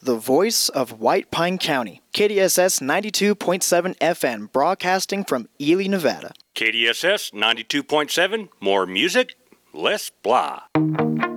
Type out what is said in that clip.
the voice of White Pine County. KDSS 92.7 FM, broadcasting from Ely, Nevada. KDSS 92.7, more music, less blah.